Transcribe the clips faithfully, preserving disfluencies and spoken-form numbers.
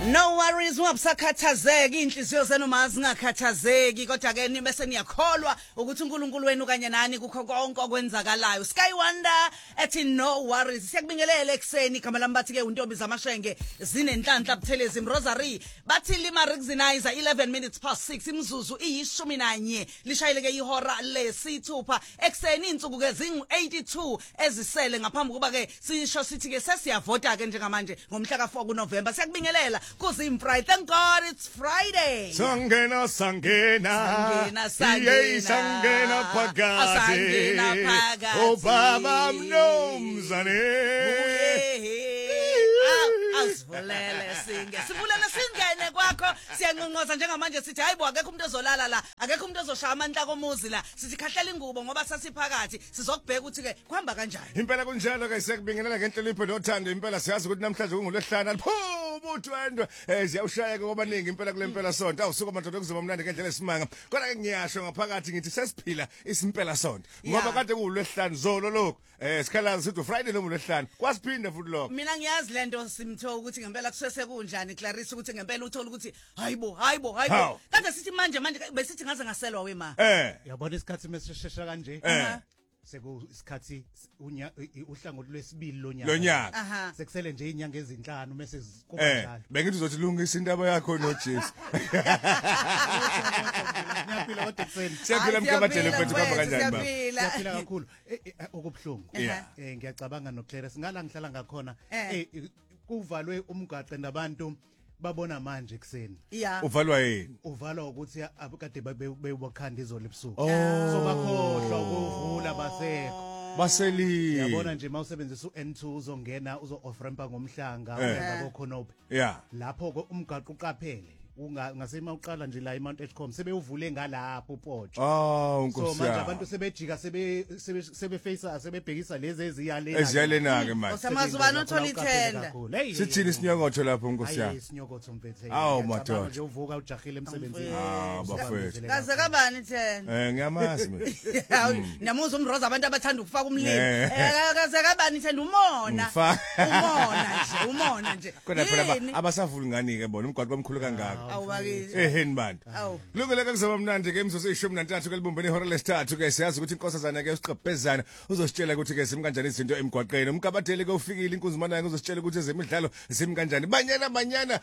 No worries, ungabusakhathazeki inhliziyo zenu mazi ngakhathazeki kodwa ke nibe seniyakholwa ukuthi uNkulunkulu wenu kanye nani kukho konke okwenzakalayo. Sky Wonder ethi no worries. Siyakubingelela ekseni igama lami bathi ke untombi zamashenge zinenhlanhla buthelezi Rosary bathi lima recognize eleven minutes past six imzuzu iyishumi nanye lishayile ke ihora lesithupha ekseni insuku ke zingu eighty-two ezisele ngaphambi kuba ke sisho sithi ke sesiyavota ke njengamanje ngomhla ka four kuNovember. Siyakubingelela Kuzim Friday. Thank God it's Friday. Sangena sangena Sangena sangena sangena phakathi Sangena phakathi Obaba mnomzane Asivulele singe sivulele singene kwakho siyanqonqoza njengamanje sithi hayibo akekho umuntu ezolala la akekho umuntu ezoshaya amandla komuzi la sithi khahlela ingubo ngoba sasiphakathi sizokubheka ukuthi ke kuhamba kanjani. Impela kunjalo ke sekubingelela ngenhlonipho nothando impela siyazi ukuthi namhlanje kungolwehlana pho ubuthwendwe eh siyawushaya ke kwabaningi impela kule mpela sonto awusuka amadoda kuzoba mnandi ngendlela esimanga kodwa ke ngiyasho ngaphakathi ngithi sesiphila isimpela sonto ngoba kade kulwehlana zolo lokho eh sikhalaza sithi Friday noma ulwehlana kwasiphinda futhi lokho. Mina ngiyazi lento simtho ukuthi ngempela kusese kunjani Clarissa ukuthi ngempela uthola ukuthi hayibo hayibo hayibo kade sithi manje manje besithi ngaze ngaselwa wema eh yabona isikhathi mesishesha kanje seku isikhathi uhlangothi lwesibili lonyaka lonyaka sekusele nje inyanga ezinhlanu mase kuba eh njalo bengithi uzothi lungisa indaba yakho no Jesu ngiyaphila kodwa kuseni siyaphila mkabatele mfethu kwaba kanjani baba siyaphila kakhulu okubhlungu eh ngiyacabanga noClaire singala ngihlala ngakhona eh kuvalwe umgaqo nabantu babona manje kuseni uvalwa yini uvalwa ukuthi abukade bewakhanda izolo ebusuku so bakhohlwa ukuvula basekho baseli yabona nje mawusebenzisa uN two uzongena uzo off rampa ngomhlanga uyenza koKhonope yeah lapho ke umgaqo uqaphele ungasema uqala nje la eMount Edgecombe sebewuvule ngalapho uPotsho ah unkosi so manje abantu sebejika sebe sebefacer sebebhekisa lezi eziyalena eziyalena ke manje usamazubana uthola ithenda sithini isinyokotho lapho unkosi yakho isinyokotho mfethe awu madoda nje uvuka ujahile emsebenzini ah bafethu kaze kabani ithenda eh ngiyamazi mina namuza umroza abantu abathanda ukufaka umlilo eh kaze kabani ithenda umona umona nje umona nje kodwa phela abasavula ngani ke bona umgwaqo omkhulu kangaka awubakithi eheni bantu kulungile ke kuzoba mnandi ke imzuzu ishumi nantathu ke libumbene ihora lesithathu ke siyazi ukuthi inkosazana ke usiqhebhezana uzositshela ukuthi ke simi kanjani izinto emgwaqeni umkabadeli ke ufikile inkuzimana yakhe uzositshela ukuthi ezemidlalo simi kanjani banyana banyana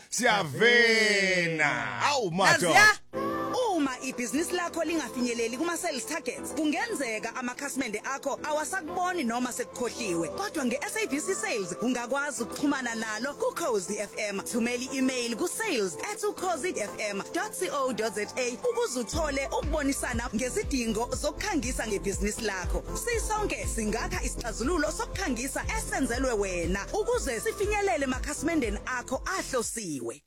siyavena awu mato uma ibhizinisi lakho lingafinyeleli kuma sales targets kungenzeka amakhasimende akho awasakuboni noma sekukhohliwe kodwa ngeSABC Sales ungakwazi ukuxhumana nalo kuCozi F M thumela i-email ku sales at cozi f m dot co dot za ukuze uthole ukubonisana ngezidingo zokukhangisa ngebhizinisi lakho sisonke singakha isixazululo sokukhangisa esenzelwe wena ukuze sifinyelele emakhasimendeni akho ahlosiwe.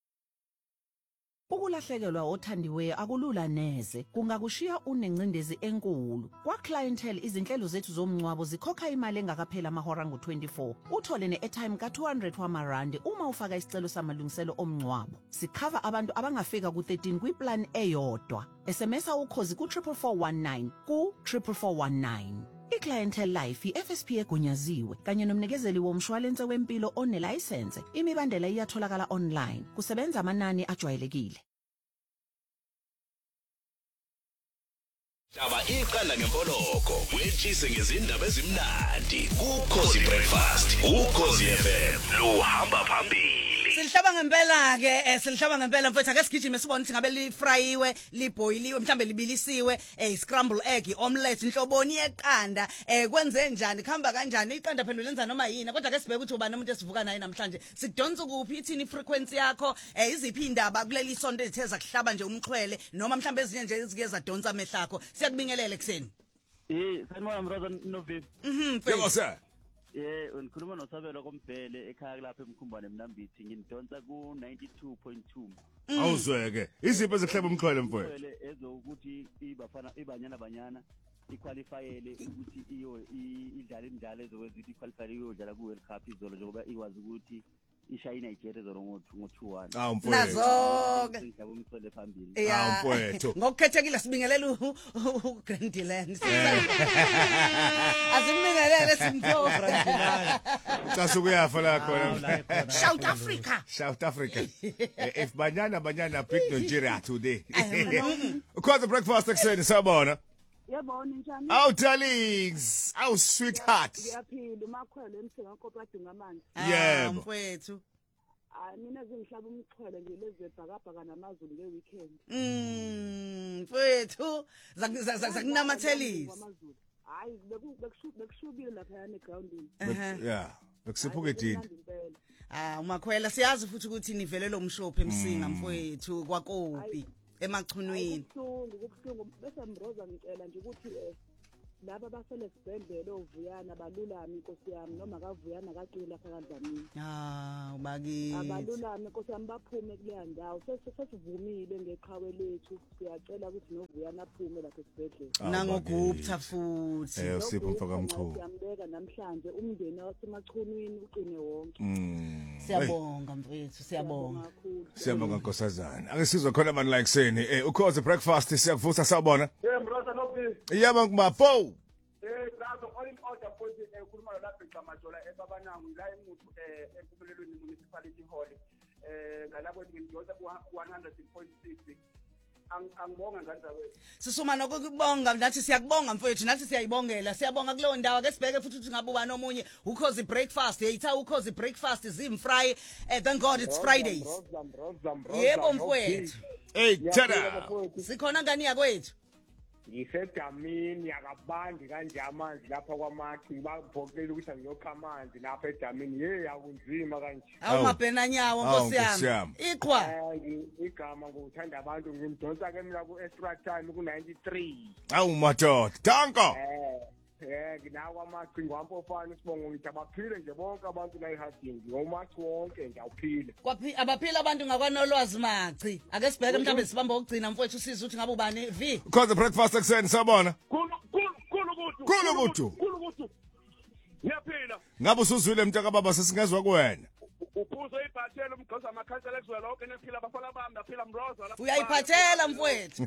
Ukulahlekelwa othandiweyo akulula neze kungakushiya unencindezi enkulu kwa clientele izinhlelo zethu zomncwabo zikhokha imali engakaphela amahora ngo twenty-four uthole ne-airtime ka two hundred wamarandi uma ufaka isicelo samalungiselo omncwabo sikhava abantu abangafika ku thirteen kwiplan eyodwa SMS ukhozi ku four four one nine ku four four one nine iClientele Life i-F S P egunyaziwe kanye nomnikezeli womshwalense wempilo onelicense imibandela iyatholakala online kusebenza amanani ajwayelekile. Aba iqala ngempoloko wetshise ngezindaba ezimnandi kuKhosi Breakfast uKhosi F M lo hamba phambili. Silihlaba ngempela ke silihlaba ngempela mfethu ake sigijime sibone ukuthi ngabe li fryiwe liboiliwe mhlambe libilisiwe eh scramble egg omelette inhloboni yeqanda eh kwenze njani khamba kanjani iqanda phela lenza noma yini kodwa ke sibeke ukuthi ubani umuntu esivuka naye namhlanje sidonsa kuphi ithini frequency yakho eh iziphi indaba kuleli sonto ezitheza kuhlaba nje umxhwele noma mhlambe ezinye nje ezike zadonsa amehlakho siyakubingelela ekseni eh sanibona mroza novivi mhm yebo sir eh ngikhuluma noSabelo koMbhele ekhaya lapha eMkhumbane eMnambithi ngidonsa ku ninety-two point two awuzweke iziphi ezihleba umxhwele mfowethu ezokuthi ibafana ibanyana banyana iqualifyele ukuthi iyo idlala imidlalo ezokwenza ukuthi iqualify iyodlala ku World Cup izolo njengoba ikwazi ukuthi ishayi Nigeria zona ngo two one. Awu mfowethu. Nazo-ke. Ngijabula umsole phambili. Yeah. Awu mfowethu. Ngokukhethekile sibingelela uGrandland. Asimibingelele Simpho. Xa kuyafa la khona. South Africa. South Africa. Eh, If banyana banyana pick Nigeria today. Ukhoza breakfast ekuseni sabona. Yabona njani? Awu darlings, awu sweetheart. Ngiyaphila umakhwele emthenga kopati ngamanzi. Yebo. Mfowethu. Ah mina zingihlaba umxhwele nje lezi bhakabhaka namazulu ngeweekend. Mm, mfowethu zakunamathelisa. Hayi bekushubile lapha yana groundini. Yeah. Bekusiphuke dini. Ah umakhwela siyazi futhi ukuthi nivelelo umshophi emsinga mfowethu kwaKopi emachunwini. Kubuhlungu kubuhlungu bese Mroza ngicela nje ukuthi laba basele sibhedlela ovuyana balulami inkosi yami noma kavuyana kaqini lapha kaNdlamini. Ah ubakithi. Abalulami inkosi yami baphume kuleya ndawo sesivumile ngeqhawe lethu siyacela ukuthi novuyana aphume lapha esibhedlela. Nangogupta futhi. Eh usipho mfaka mchulu. Siyambeka namhlanje umndeni wasemachunwini uqine wonke. Mm. Siyabonga mfowethu siyabonga. Siyabonga nkosazana. Ake sizwe khona manje la ekseni. Eh ukhoze breakfast siyakuvusa sabona. Eh Mroza nobi. Yaba kumapo. Eh nazo all in order point ekhuluma lapha eCamajola eBabanangu la emuntu eh empumelelweni municipality hall eh ngalabo ngidonsa ku one hundred point six angibonga ngandzawo. Sisuma nokubonga nathi siyakubonga mfowethu nathi siyayibongela siyabonga kuleyo ndawo ake sibheke futhi ukuthi ngabe ubani omunye ukhozi breakfast yayitha ukhozi breakfast zimfry eh thank God it's Fridays. Yebo mfowethu. Hey tada. Sikhona ngani yakwethu. Ngisedamini yakabandi kanje amanzi lapha kwamakhi ngibabhokela ukuthi ngiyokha amanzi lapha edamini hey yakunzima kanje. Awu mabhena nyawo nkosi yami. Iqhwa. Igama ngokuthanda abantu ngimdonsa ke mina ku extra time ku ninety-three. Awu madoda. Danko. Eh eh nginawo amaqhingo ampofana sibongo ngithi abaphile nje bonke abantu la eHarding ngomathi wonke nje awuphile. Kwaphi abaphila abantu ngakwanolwazi machi. Ake sibheke mhlambe sibamba ukugcina mfowethu siza ukuthi ngabe ubani V. Ukhoze breakfast ekuseni sabona. Kulu kulu kulu butu. Kulu butu. Kulu butu. Ngiyaphila. Ngabe usuzwile mntaka baba sesingezwe kuwena. Uphuzo iphathela umgcoza amakhansela ekuzwe lonke nephila bafana bami naphila Mroza lapha. Uyayiphathela mfowethu.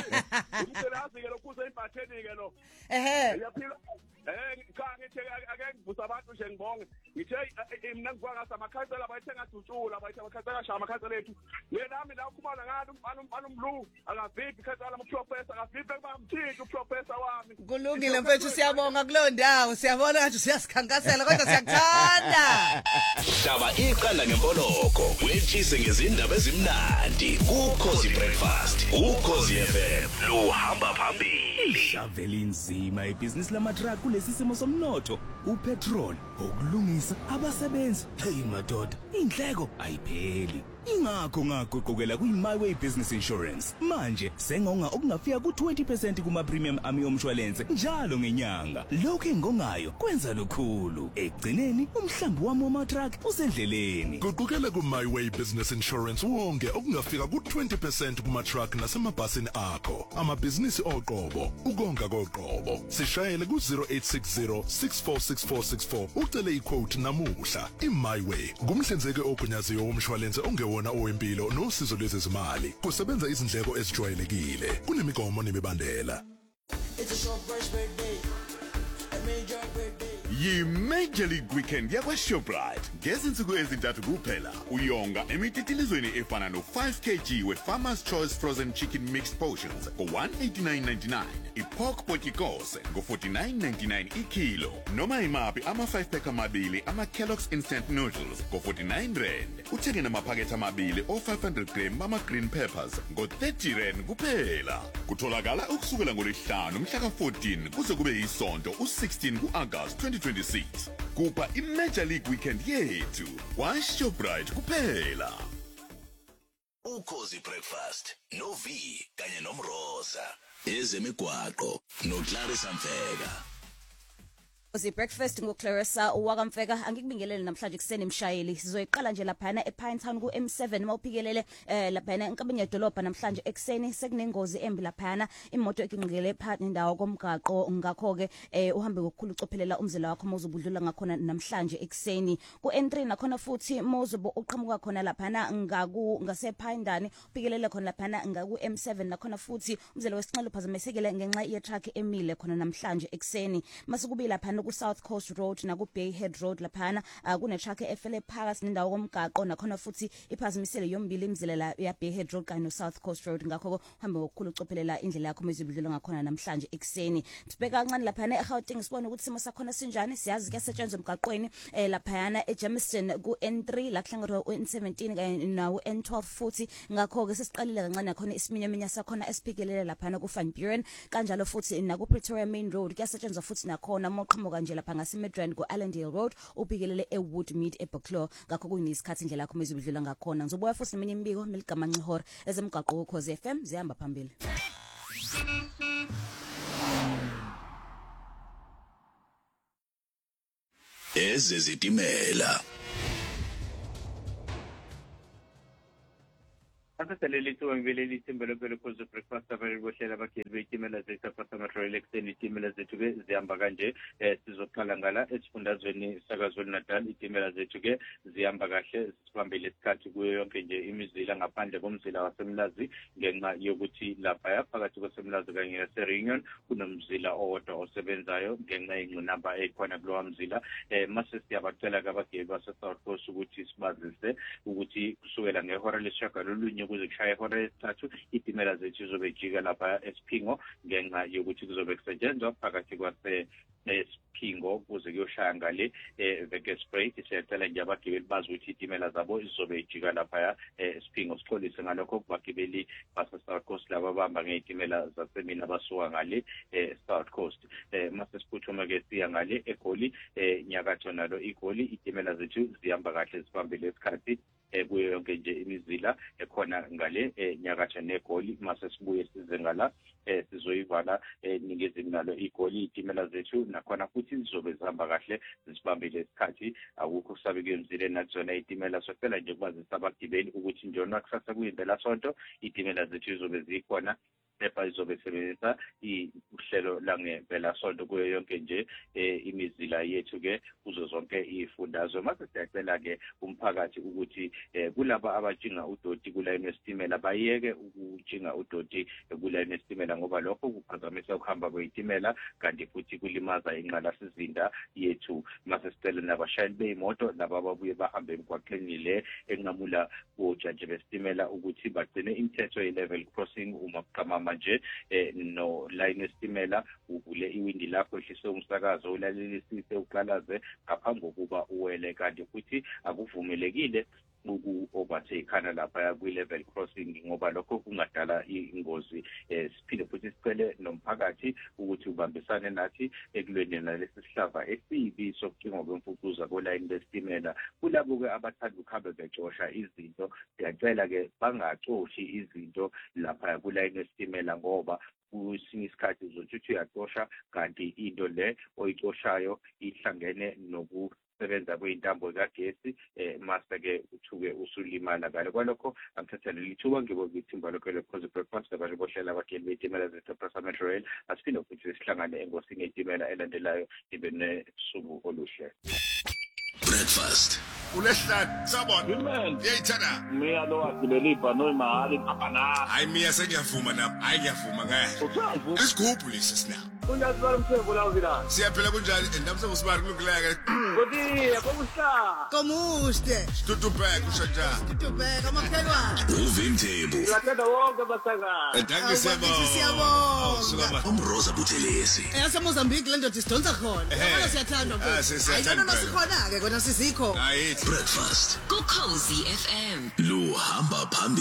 Umselazi ke lokhuzo iphatheli ke lo. Ehe. Ngiyaphila. Eh cha ngithi ake ngivusa abantu nje ngibonge. Ngithe mina ngikwazi amakhansela bayithenga dutshula bayithenga amakhansela shaya amakhansela ethu. Mina nami la ukhumana ngalo umfana umlu akavipi khansela umprofessor akavipi bamthinta uprofessor wami. Kulungile mfowethu siyabonga kuleyo ndawo siyabona ukuthi siyasikhankasela kodwa siyakuthanda. Shaba iqanda ngempoloko wetshise ngezindaba ezimnandi ukhozi breakfast ukhozi F M lo hamba phambili. Shavela inzima ibhizinisi lamatruck kulesi simo somnotho upetrol ukulungisa abasebenzi hey madoda indleko ayipheli ingakho ngaguqukela kwi-MyWay Business Insurance manje sengonga okungafika ku twenty percent kuma premium ami omshwalense njalo ngenyanga lokho engongayo kwenza lukhulu egcineni umhlambi wami wama-truck usendleleni guqukela ku-MyWay Business Insurance wonke okungafika ku twenty percent kuma-truck nasemabhasini akho amabhizinisi oqobo ukonga koqobo sishayele ku zero eight six zero six four six four six four ucele iquote namuhla i-MyWay ngumhlinzeki ogunyaziwe womshwalense ongewona owempilo nosizo lwezezimali kusebenza izindleko ezijwayelekile kunemigomo nemibandela. Yi-Major League Weekend yakwa-Shoprite ngezinsuku ezintathu kuphela uyonga emititilizweni efana no-five kilograms we-Farmer's Choice Frozen Chicken Mixed Portions ngo-one eighty-nine ninety-nine, i-Pork Potjikos ngo-forty-nine ninety-nine ikilo noma imaphi ama-five pack amabili ama-Kellogg's Instant Noodles ngo-forty-nine rand. Uthenge namaphakethe amabili o-five hundred gram bama-green peppers ngo-thirty rand kuphela. Kutholakala ukusukela ngolesihlanu mhla ka-fourteen kuze kube yisonto u-sixteen ku-August twenty twenty-six. Kupa i-Major League Weekend yethu kwa-Shoprite kuphela. Ukhozi breakfast no V kanye nomroza ezemigwaqo no Clarissa Mfeka. Uzi breakfast ngoClarissa wakamfeka angikubingelele namhlanje kuseni mshayeli sizoyiqala nje lapha na ePinetown ku M seven mawuphikelele eh lapha na enkambeni yedolobha namhlanje ekseni sekunengozi embi lapha na imoto ekinqikele phakathi nendawo komgaqo ngakho ke eh uhambe ngokukhulu ucophelela umzila wakho mawuzobudlula ngakhona namhlanje ekseni ku N three nakhona futhi mawuzobo uqhamuka khona lapha na ngaku ngasePhindani uphikelele khona lapha na ngaku M seven nakhona futhi umzila wesinxele uphazamesekele ngenxa ye truck emile khona namhlanje ekseni masikubi lapha ku South Coast Road na ku Bay Head Road laphana kune truck efele phakathi nendawo komgaqo nakhona futhi iphazimisele yombili imizila la ya Bay Head Road kanye no South Coast Road ngakho uhambe ngokukhulu ucophelela indlela yakho mezibudlula ngakhona namhlanje ekseni sibheka kancane laphana eGauteng sibone ukuthi simo sakhona sinjani siyazi kuyasetshenzwa emgaqweni eh laphana eJameson ku N three la kuhlanganwa u N seventeen kanye nawo N twelve futhi ngakho ke sesiqalile kancane nakhona isiminyaminya sakhona esiphikelele laphana ku Van Buren kanjalo futhi na ku Pretoria Main Road kuyasetshenzwa futhi nakhona moqhamuka nje lapha ngaseMidrand ku Allendale Road ubhikelele eWoodmead eBuckler ngakho kuyisikhathi indlela yakho mezibudlula ngakhona ngizobuya futhi neminye imbiko meligama nxihora ezemgaqo ku Khosi F M zihamba phambili ezezitimela Asaseleli to ngiveleli isimbelo phela kuzo breakfast abanye bohlela bakhe beyitimela zethu apha Metro Electric itimela zethu ke zihamba kanje eh sizoqala ngala esifundazweni sakaZulu Natal itimela zethu ke zihamba kahle sibambele isikhathi kuyo yonke nje imizila ngaphandle komzila waseMlazi ngenxa yokuthi lapha phakathi kwaseMlazi kanye naseReunion kunomzila owodwa osebenzayo ngenxa yengqinamba ekhona kulowa mzila eh mase siyabacela kabageli base South Coast ukuthi sibazise ukuthi kusukela ngehora lesishagalolunye kuze kushaya ihora lesithathu itimela zethu zizobejika lapha eSiphingo ngenxa yokuthi kuzobe kusetshenzwa phakathi kwase eSiphingo kuze kuyoshaya ngale eveke break siyacela nje abagibeli bazi ukuthi itimela zabo zizobe ejika lapha eSiphingo sixolise ngalokho kubagibeli base South Coast laba abahamba ngeitimela zasemina basuka ngale eSouth Coast mase siphuthuma ke siya ngale eGoli enyakatho nalo iGoli itimela zethu zihamba kahle sibambele isikhathi kuyo yonke nje imizila ekhona ngale enyakatho neGoli mase sibuye size ngala sizoyivala ningizimu nalo iGoli itimela zethu nakhona futhi zizobe zihamba kahle zisibambele isikhathi akukho kusabe kuyemzile natsona itimela socela nje kubazisa abagibeli ukuthi njona kusasa kuyimbela sonto itimela zethu zizobe zikhona epha izobe sebenzisa uhlelo langempela sonto kuyo yonke nje imizila yethu ke kuzo zonke izifundazwe mase siyacela ke umphakathi ukuthi kulaba abajinga udoti kulayini wesitimela bayeke ukujinga udoti kulayini wesitimela ngoba lokho kuphazamisa ukuhamba kwezitimela kanti futhi kulimaza inqalasizinda yethu mase sicela nabashayeli beimoto laba ababuye bahambe emgwaqeni le enqamula ojantshi besitimela ukuthi bagcine imithetho ye-level crossing uma kuqama manje no line wesitimela uvule iwindi lakho ehlise umsakazo ulalelisise uqalaze ngaphambi kokuba uwele kanti futhi akuvumelekile uku-overtake khana lapha kwi-level crossing ngoba lokho kungadala ingozi siphinde futhi sicele nomphakathi ukuthi ubambisane nathi ekulweni nalesi sihlava esibi sokucinga kwemfucuza kolayini lesitimela kulabo-ke abathanda ukuhambe becosha izinto siyacela-ke bangacoshi izinto lapha kulayini lesitimela ngoba kusinye isikhathi uzothi uyacosha kanti into le oyicoshayo ihlangene noku sebenza kweintambo kagesi mase ke uthuke usulimala ngale kwalokho angithatha leli thuba ngibokithimba lokho lePhosi breakfast abantu bohlela abageli betimela zethu Metro Rail asiphinde futhi sihlangane engosini yetimela elandelayo ibe nesuku oluhle breakfast ulehlani sabona yeyithana mina lo wagibeli ibhano imali abana hayi mina sengiyavuma nami hayi ngiyavuma ngeke isigubhu lesi sina unazibala umthembu la uvila siyaphela kunjani ndamse usibari kululeke kodwa kokuhla komuhle tutubheka ushanja tutubheka amakhelwane uvimthembu uyathanda wonke basaka danke siyabonga siyabonga umroza buthelezi eyase Mozambique le ndoda isidonsa khona yabona siyathandwa mfethu ayona nosikhona ke kona sizikho hayi breakfast ku Khosi F M luhamba phambili.